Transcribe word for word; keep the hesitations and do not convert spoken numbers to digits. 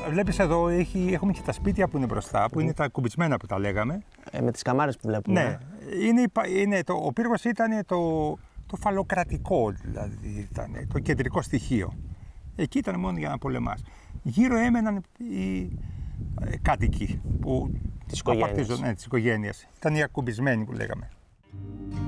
βλέπεις εδώ, έχει, έχουμε και τα σπίτια που είναι μπροστά, που mm. είναι τα κουμπισμένα που τα λέγαμε. Ε, με τις καμάρες που βλέπουμε. Ναι, είναι, είναι το, ο πύργος ήταν το, το φαλοκρατικό, δηλαδή ήταν το κεντρικό στοιχείο. Εκεί ήταν μόνο για να πολεμάς. Γύρω έμεναν οι ε, κάτοικοι που της οικογένειας. Ναι, της οικογένειας. Ήταν οι ακουμπισμένοι που λέγαμε.